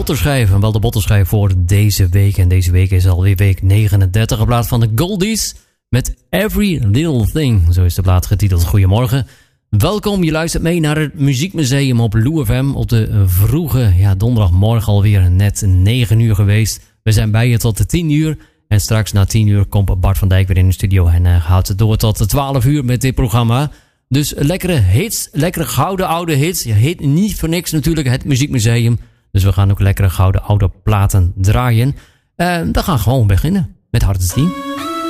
bottenschijf. En wel de bottenschijf voor deze week. En deze week is alweer week 39. Een plaat van de Goldies met Every Little Thing. Zo is de plaat getiteld. Goedemorgen. Welkom, je luistert mee naar het Muziekmuseum op Lou FM. Op de vroege donderdagmorgen alweer net 9 uur geweest. We zijn bij je tot de 10 uur. En straks na 10 uur komt Bart van Dijk weer in de studio. En gaat het door tot 12 uur met dit programma. Dus lekkere hits, lekkere gouden oude hits. Je heet niet voor niks natuurlijk het Muziekmuseum. Dus we gaan ook lekkere gouden oude platen draaien. Dan gaan we gewoon beginnen met Hard 10.